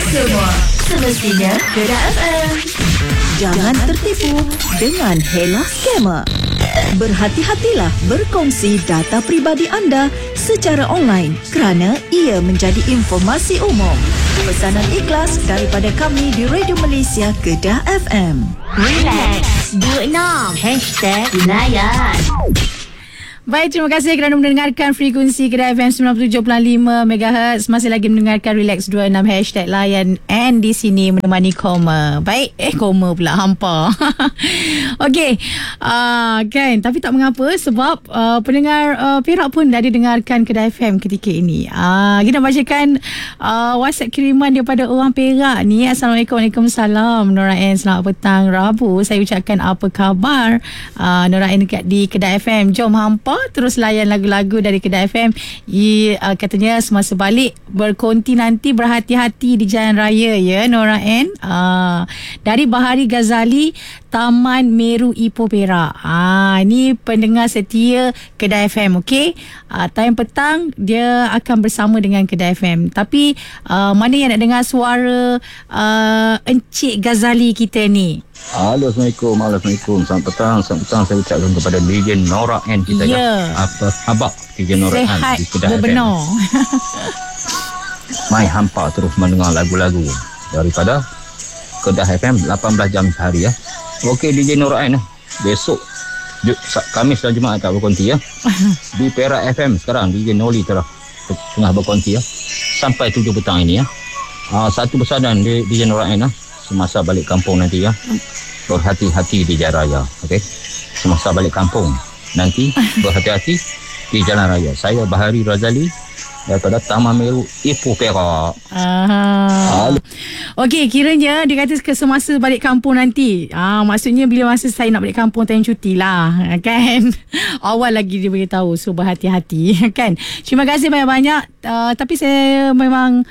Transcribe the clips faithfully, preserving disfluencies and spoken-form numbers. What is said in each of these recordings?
Semua semestinya Kedah F M. Jangan tertipu dengan Hela Scammer. Berhati-hatilah berkongsi data peribadi anda secara online kerana ia menjadi informasi umum. Pesanan ikhlas daripada kami di Radio Malaysia Kedah F M. Relax dua enam Hashtag Layan. Baik, terima kasih kerana mendengarkan frekuensi Kedah F M sembilan puluh tujuh perpuluhan lima megahertz. Masih lagi mendengarkan Relax dua puluh enam Hashtag Layan. And di sini menemani Koma. Baik, eh Koma pula, hampa. Okey, uh, kan, tapi tak mengapa sebab uh, pendengar uh, Perak pun dah didengarkan Kedah F M ketika ini. uh, Kita bacakan uh, WhatsApp kiriman daripada orang Perak ni. Assalamualaikum. Waalaikumsalam Nora N. Selamat petang Rabu. Saya ucapkan apa khabar uh, Nora N dekat di Kedah F M. Jom hampa terus layan lagu-lagu dari Kedah F M. I, uh, katanya semasa balik berkonti nanti berhati-hati di jalan raya ya Nora N. Uh, dari Bahari Ghazali, Taman Meru Ipoh Perak. Ah, ini pendengar setia Kedah F M, okey. Uh, time petang dia akan bersama dengan Kedah F M. Tapi uh, mana yang nak dengar suara uh, Encik Ghazali kita ni? Halo, Assalamualaikum. Assalamualaikum. Selamat petang. Selamat petang saya ucapkan kepada D J Nora N kita ya. Ya. Apa khabar D J Nora N di Kedah F M? Benar. Mai hampa terus mendengar lagu-lagu daripada Kedah F M lapan belas jam sehari ya. Okey D J Nora N, besok Khamis dan Jumaat tak berkonti ya. Di Perak F M sekarang D J Noli telah tengah berkonti ya. Sampai tujuh petang ini ya. Uh, satu pesanan D J Nora N ya. Semasa balik kampung nanti ya, berhati-hati di jalan raya. Okey, semasa balik kampung nanti berhati-hati di jalan raya. Saya Bahari Razali daripada Taman Meru Ipoh Perak. Ah. Okey, kiranya dia kata ke semasa balik kampung nanti. Ah, maksudnya bila masa saya nak balik kampung time cuti lah, kan? Awal lagi dia beritahu, so berhati-hati, kan? Terima kasih banyak-banyak. Uh, tapi saya memang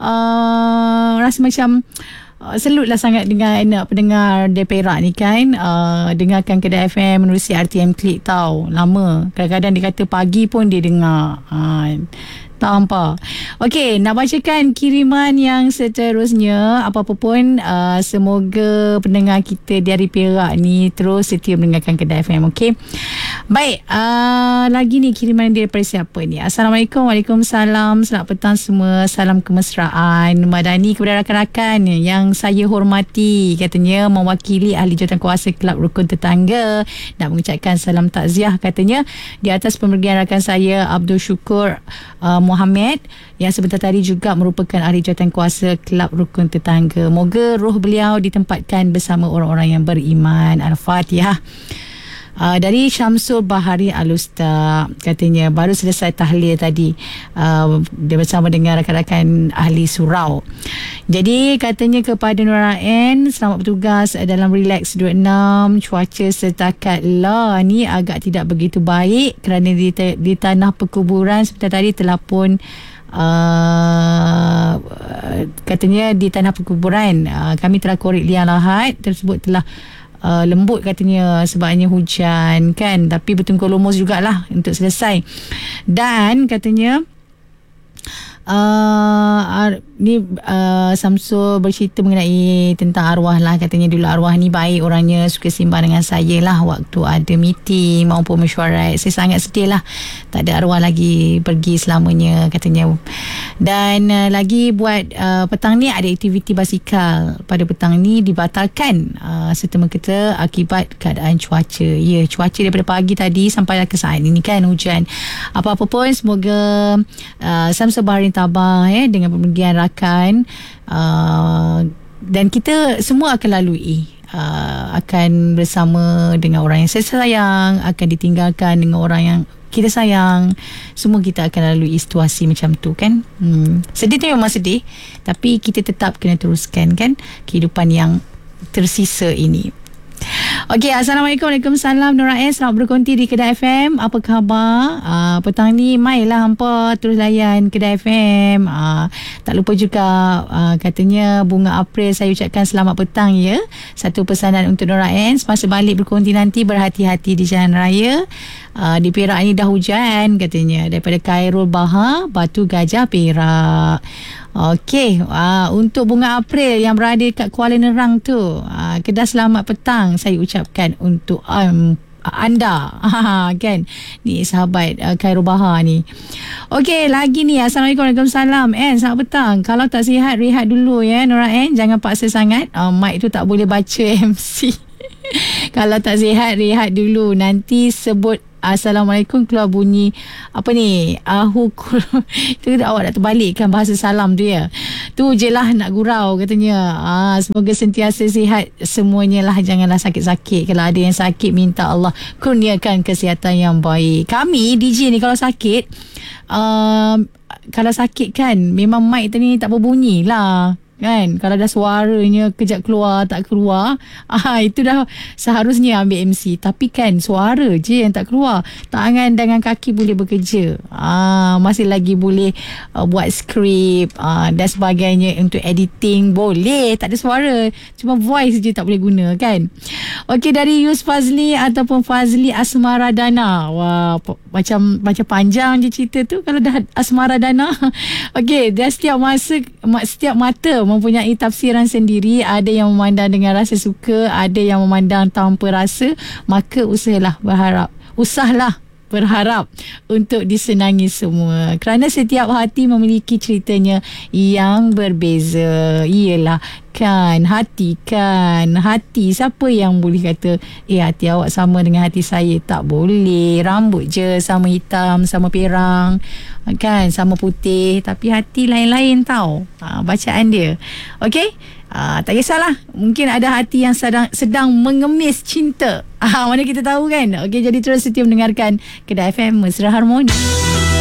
uh, rasa macam Uh, selutlah sangat dengan nak pendengar dari Perak ni kan. uh, Dengarkan Kedah F M menerusi R T M Klik tau. Lama, kadang-kadang dia kata pagi pun dia dengar. uh, Tak hampa. Okey, nak bacakan kiriman yang seterusnya. Apa-apa pun, uh, semoga pendengar kita dari Perak ni terus setia mendengarkan Kedah F M. Okey, baik. uh, Lagi ni kiriman daripada siapa ni? Assalamualaikum. Waalaikumsalam. Selamat petang semua. Salam kemesraan Madani kepada rakan-rakan yang saya hormati. Katanya mewakili ahli jawatankuasa Kelab Rukun Tetangga nak mengucapkan salam takziah katanya di atas pemergian rakan saya Abdul Syukur uh, Muhammad yang sebentar tadi juga merupakan ahli jawatankuasa Kelab Rukun Tetangga. Moga roh beliau ditempatkan bersama orang-orang yang beriman. Al-Fatihah. Uh, dari Syamsul Bahari Alusta, katanya baru selesai tahlil tadi, uh, dia bersama dengan rakan-rakan ahli surau. Jadi katanya kepada Nora N, selamat bertugas dalam Relax dua puluh enam. Cuaca setakat lah ni agak tidak begitu baik kerana di, di tanah perkuburan sebentar tadi telah pun Uh, katanya di tanah perkuburan uh, kami telah korek liang lahat tersebut telah Uh, lembut katanya sebabnya hujan kan, tapi bertengkur lumus jugalah untuk selesai. Dan katanya uh, ni uh, Samsul bercerita mengenai tentang arwah lah. Katanya dulu arwah ni baik orangnya, suka simbang dengan saya lah waktu ada meeting maupun mesyuarat. Saya sangat sedih lah tak ada arwah lagi pergi selamanya katanya. Dan uh, lagi buat uh, petang ni ada aktiviti basikal pada petang ni dibatalkan uh, serta-merta akibat keadaan cuaca. Ya, cuaca daripada pagi tadi sampai ke saat ini kan hujan. Apa-apa pun semoga uh, Samsul Bahari tabah ya dengan pemergian rakan, uh, dan kita semua akan lalui, uh, akan bersama dengan orang yang saya sayang, akan ditinggalkan dengan orang yang kita sayang. Semua kita akan lalui situasi macam tu kan. hmm. Sedih tu memang sedih, tapi kita tetap kena teruskan kan kehidupan yang tersisa ini. Okey, Assalamualaikum. Waalaikumsalam Nora S. Selamat berkonti di Kedah F M. Apa khabar? Uh, petang ni mailah hampa terus layan Kedah F M. Uh, tak lupa juga uh, katanya bunga April saya ucapkan selamat petang ya. Satu pesanan untuk Nora S. Masa balik berkonti nanti berhati-hati di jalan raya. Uh, di Perak ni dah hujan katanya. Daripada Khairul Bahar, Batu Gajah, Perak. Okey, uh, untuk bunga April yang berada kat Kuala Nerang tu, uh, Kedah selamat petang saya ucapkan untuk um, anda. Kan, ni sahabat uh, Khairul Bahar ni. Okey, lagi ni. Assalamualaikum, Waalaikumsalam. En, selamat petang. Kalau tak sihat, rehat dulu ya Nora En. Jangan paksa sangat. uh, Mic tu tak boleh baca M C. Kalau tak sihat, rehat dulu. Nanti sebut Assalamualaikum keluar bunyi apa ni, ahu itu awak nak terbalikkan bahasa salam tu ya. Tu je lah nak gurau katanya. Ah, semoga sentiasa sihat semuanya lah, janganlah sakit-sakit. Kalau ada yang sakit, minta Allah kurniakan kesihatan yang baik. Kami D J ni kalau sakit, um, kalau sakit kan memang mic tadi tak berbunyi lah kan. Kalau dah suaranya kejap keluar tak keluar, ah, itu dah seharusnya ambil M C. Tapi kan suara je yang tak keluar, tangan dengan kaki boleh bekerja, ah, masih lagi boleh uh, buat skrip uh, dan sebagainya. Untuk editing boleh, tak ada suara, cuma voice je tak boleh guna kan. Okey, dari Yus Fazli ataupun Fazli Asmaradana. Wah, p- macam macam panjang je cerita tu kalau dah Asmaradana. Okey, dia setiap masa setiap mata mempunyai tafsiran sendiri. Ada yang memandang dengan rasa suka, ada yang memandang tanpa rasa. Maka usahalah berharap Usahlah berharap untuk disenangi semua. Kerana setiap hati memiliki ceritanya yang berbeza. Iyalah kan, hati kan. Hati, siapa yang boleh kata eh hati awak sama dengan hati saya? Tak boleh. Rambut je sama hitam, sama perang kan, sama putih, tapi hati lain-lain tau. Ha, bacaan dia. Okey, ha, tak kisahlah, mungkin ada hati yang sedang sedang mengemis cinta. Ha, mana kita tahu kan. Okey, jadi terus setia mendengarkan Kedah F M Mesra Harmoni.